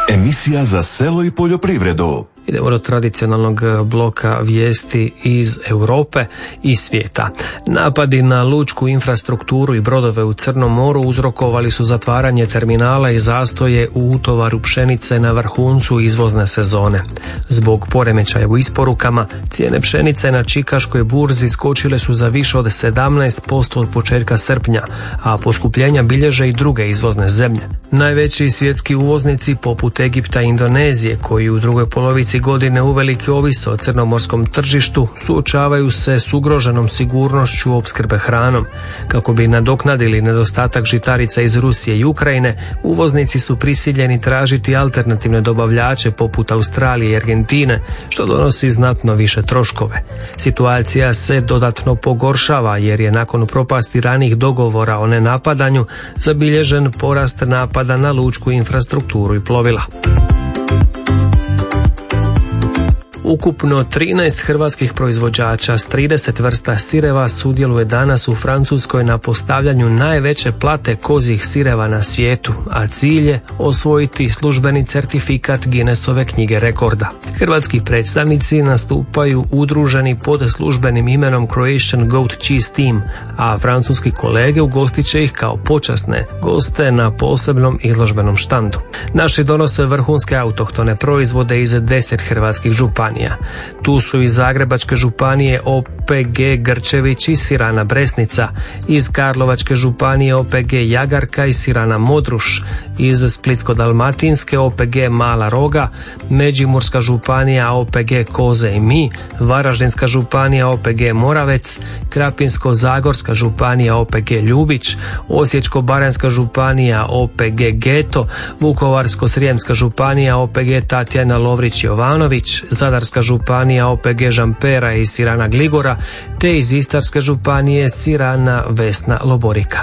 Emisija za selo i poljoprivredu. Idemo do tradicionalnog bloka vijesti iz Europe i svijeta. Napadi na lučku infrastrukturu i brodove u Crnom moru uzrokovali su zatvaranje terminala i zastoje u utovaru pšenice na vrhuncu izvozne sezone. Zbog poremećaja u isporukama, cijene pšenice na čikaškoj burzi skočile su za više od 17% od početka srpnja, a poskupljenja bilježe i druge izvozne zemlje. Najveći svjetski uvoznici poput Egipta i Indonezije, koji u drugoj polovici godine uvelike ovise o crnomorskom tržištu, suočavaju se s ugroženom sigurnošću opskrbe hranom. Kako bi nadoknadili nedostatak žitarica iz Rusije i Ukrajine, uvoznici su prisiljeni tražiti alternativne dobavljače poput Australije i Argentine, što donosi znatno više troškove. Situacija se dodatno pogoršava jer je nakon propasti ranih dogovora o nenapadanju zabilježen porast napada na lučku infrastrukturu i plovila. Ukupno 13 hrvatskih proizvođača s 30 vrsta sireva sudjeluje danas u Francuskoj na postavljanju najveće plate kozjih sireva na svijetu, a cilj je osvojiti službeni certifikat Guinnessove knjige rekorda. Hrvatski predstavnici nastupaju udruženi pod službenim imenom Croatian Goat Cheese Team, a francuski kolege ugostit će ih kao počasne goste na posebnom izložbenom štandu. Naši donose vrhunske autohtone proizvode iz 10 hrvatskih županija. Tu su iz Zagrebačke županije OPG Grčević i sirana Bresnica, iz Karlovačke županije OPG Jagarka i sirana Modruš, iz Splitsko-dalmatinske OPG Mala Roga, Međimurska županija OPG Koze i mi, Varaždinska županija OPG Moravec, Krapinsko-zagorska županija OPG Ljubić, Osječko-baranjska županija OPG Geto, Vukovarsko-srijemska županija OPG Tatjana Lovrić Jovanović, Zadarska županija OPG Žampera i sirana Gligora, te iz Istarske županije sirana Vesna Loborika.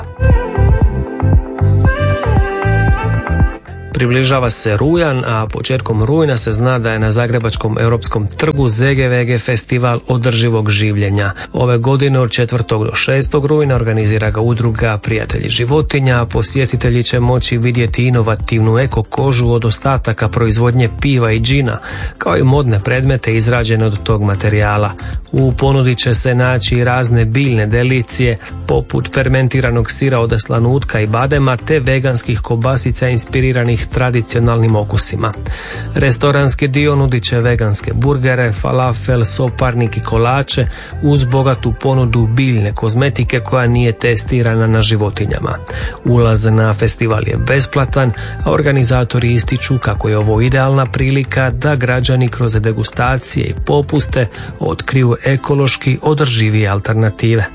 Približava se rujan, a početkom rujna se zna da je na Zagrebačkom europskom trgu ZGVG festival održivog življenja. Ove godine od 4. do 6. rujna organizira ga udruga Prijatelji životinja, a posjetitelji će moći vidjeti inovativnu eko kožu od ostataka proizvodnje piva i džina, kao i modne predmete izrađene od tog materijala. U ponudi će se naći i razne biljne delicije, poput fermentiranog sira od slanutka i badema, te veganskih kobasica inspiriranih tradicionalnim okusima. Restoranski dio nudit će veganske burgere, falafel, soparnik i kolače uz bogatu ponudu biljne kozmetike koja nije testirana na životinjama. Ulaz na festival je besplatan, a organizatori ističu kako je ovo idealna prilika da građani kroz degustacije i popuste otkriju ekološki održivije alternative.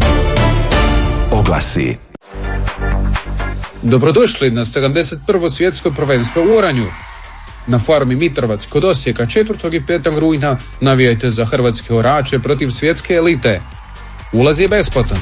Oglasi. Dobrodošli na 71. svjetsko prvenstvo u oranju. Na farmi Mitrovac kod Osijeka 4. i 5. rujna navijajte za hrvatske orače protiv svjetske elite. Ulaz je besplatan.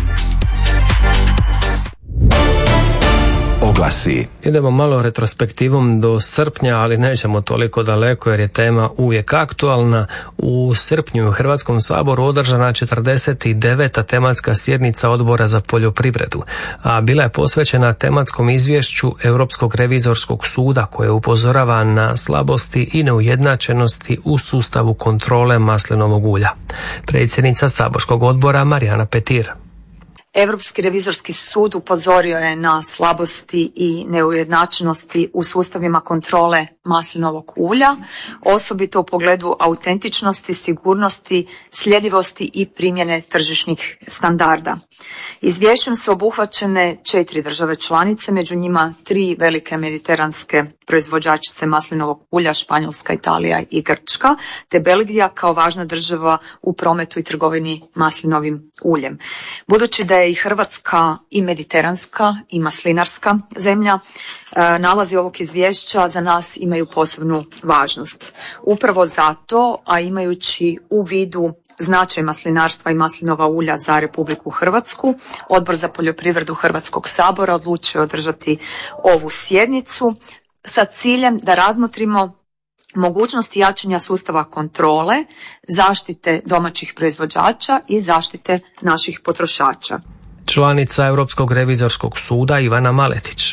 Oglasi. Idemo malo retrospektivom do srpnja, ali nećemo toliko daleko jer je tema uvijek aktualna. U srpnju u Hrvatskom saboru održana 49. tematska sjednica Odbora za poljoprivredu, a bila je posvećena tematskom izvješću Europskog revizorskog suda koje upozorava na slabosti i neujednačenosti u sustavu kontrole maslinovog ulja. Predsjednica saborskog odbora Marijana Petir. Europski revizorski sud upozorio je na slabosti i neujednačenosti u sustavima kontrole maslinovog ulja, osobito u pogledu autentičnosti, sigurnosti, sljedivosti i primjene tržišnih standarda. Izvješćem su obuhvaćene 4 države članice, među njima 3 velike mediteranske proizvođačice maslinovog ulja, Španjolska, Italija i Grčka, te Belgija kao važna država u prometu i trgovini maslinovim uljem. Budući da je i Hrvatska i mediteranska i maslinarska zemlja, nalazi ovog izvješća za nas imaju posebnu važnost. Upravo zato, a imajući u vidu značaj maslinarstva i maslinova ulja za Republiku Hrvatsku, Odbor za poljoprivredu Hrvatskog sabora odlučio održati ovu sjednicu sa ciljem da razmotrimo mogućnosti jačanja sustava kontrole, zaštite domaćih proizvođača i zaštite naših potrošača. Članica Europskog revizorskog suda Ivana Maletić.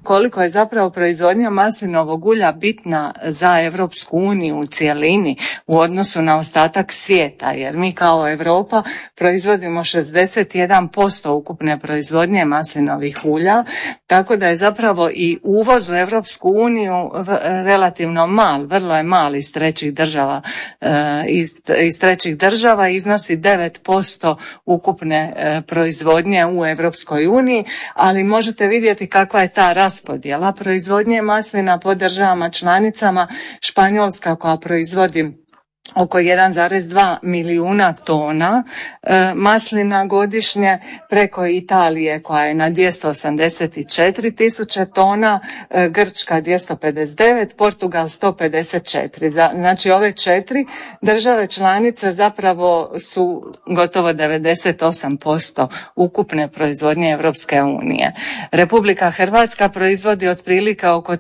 koliko je zapravo proizvodnja maslinovog ulja bitna za Europsku uniju u cjelini u odnosu na ostatak svijeta, jer mi kao Europa proizvodimo 61% ukupne proizvodnje maslinovih ulja, tako da je zapravo i uvoz u Europsku uniju relativno mal, vrlo je mal iz trećih država, iz trećih država iznosi 9% ukupne proizvodnje u Europskoj uniji, ali možete vidjeti kakva je ta raspodjela proizvodnje maslina po državama članicama. Španjolska koja proizvodi oko 1,2 milijuna tona maslina godišnje, preko Italije koja je na 284 tisuće tona, Grčka 259, Portugal 154. Znači ove 4 države članice zapravo su gotovo 98% ukupne proizvodnje Europske unije. Republika Hrvatska proizvodi otprilike oko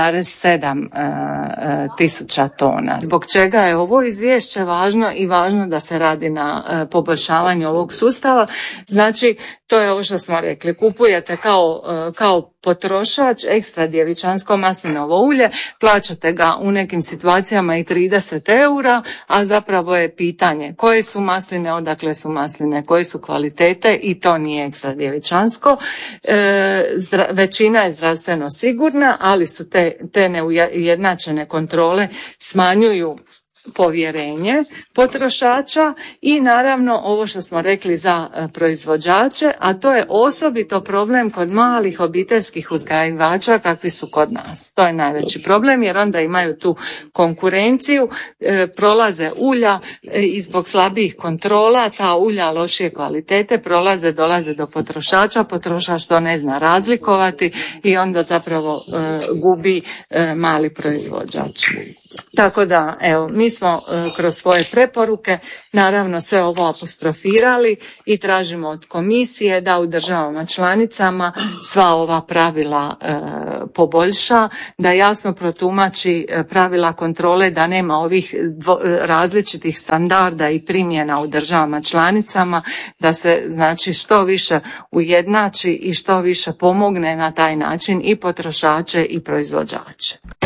3,7 tisuća tona. Zbog čega je ovo izvješće važno i važno da se radi na poboljšavanju ovog sustava? Znači, to je ovo što smo rekli, kupujete kao potrošač ekstra djevičansko maslinovo ulje, plaćate ga u nekim situacijama i 30 eura, a zapravo je pitanje koje su masline, odakle su masline, koje su kvalitete i to nije ekstra djevičansko. Većina je zdravstveno sigurna, ali su te neujednačene kontrole smanjuju povjerenje potrošača i naravno ovo što smo rekli za proizvođače, a to je osobito problem kod malih obiteljskih uzgajivača kakvi su kod nas. To je najveći problem jer onda imaju tu konkurenciju, prolaze ulja i zbog slabijih kontrola ta ulja lošije kvalitete dolaze do potrošača, potrošač to ne zna razlikovati i onda zapravo gubi mali proizvođač. Tako da, evo, mi smo kroz svoje preporuke naravno sve ovo apostrofirali i tražimo od komisije da u državama članicama sva ova pravila poboljša, da jasno protumači pravila kontrole, da nema ovih različitih standarda i primjena u državama članicama, da se znači što više ujednači i što više pomogne na taj način i potrošače i proizvođače.